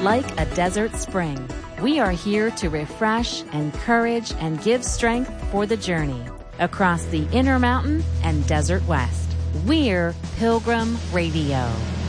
Like a desert spring, we are here to refresh, encourage, and give strength for the journey across the Intermountain and Desert West. We're Pilgrim Radio.